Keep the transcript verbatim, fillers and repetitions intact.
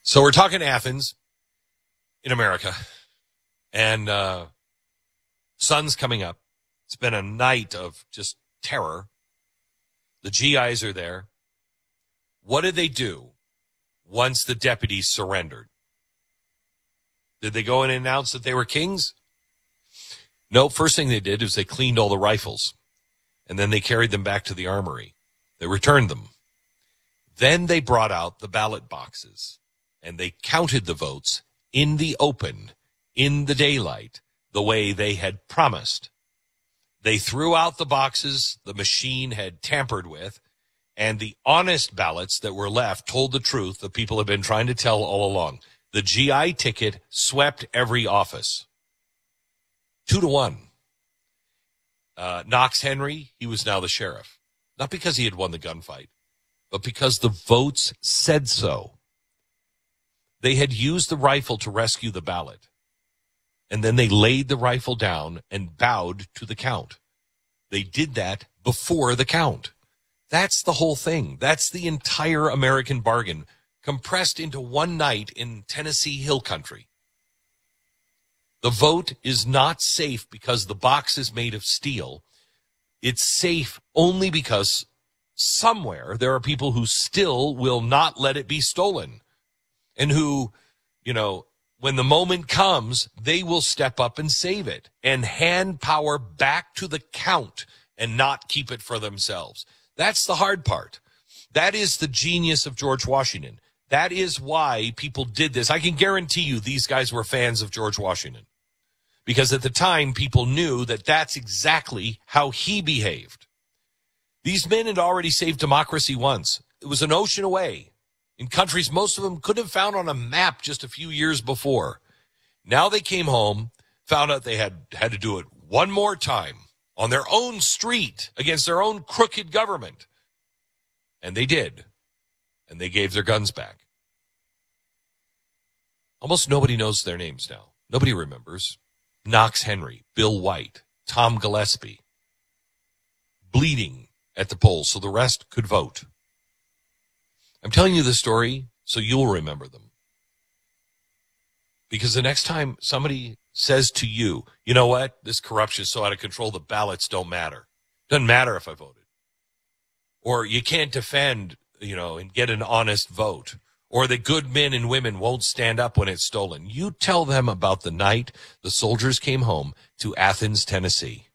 So we're talking Athens in America, and uh, sun's coming up. It's been a night of just terror. The G Is are there. What did they do once the deputies surrendered? Did they go in and announce that they were kings? No, first thing they did is they cleaned all the rifles, and then they carried them back to the armory. They returned them. Then they brought out the ballot boxes, and they counted the votes in the open, in the daylight, the way they had promised. They threw out the boxes the machine had tampered with, and the honest ballots that were left told the truth that people have been trying to tell all along. The G I ticket swept every office. Two to one. Uh, Knox Henry, he was now the sheriff. Not because he had won the gunfight, but because the votes said so. They had used the rifle to rescue the ballot. And then they laid the rifle down and bowed to the count. They did that before the count. That's the whole thing. That's the entire American bargain compressed into one night in Tennessee Hill Country. The vote is not safe because the box is made of steel. It's safe only because somewhere there are people who still will not let it be stolen. And who, you know, when the moment comes, they will step up and save it and hand power back to the count and not keep it for themselves. That's the hard part. That is the genius of George Washington. That is why people did this. I can guarantee you these guys were fans of George Washington, because at the time people knew that that's exactly how he behaved. These men had already saved democracy once. It was an ocean away in countries most of them couldn't have found on a map just a few years before. Now they came home, found out they had had to do it one more time on their own street against their own crooked government. And they did. And they gave their guns back. Almost nobody knows their names now. Nobody remembers. Knox Henry, Bill White, Tom Gillespie, bleeding at the polls so the rest could vote. I'm telling you this story so you'll remember them. Because the next time somebody says to you, you know what, this corruption is so out of control, the ballots don't matter. Doesn't matter if I voted. Or you can't defend, you know, and get an honest vote. Or the good men and women won't stand up when it's stolen. You tell them about the night the soldiers came home to Athens, Tennessee.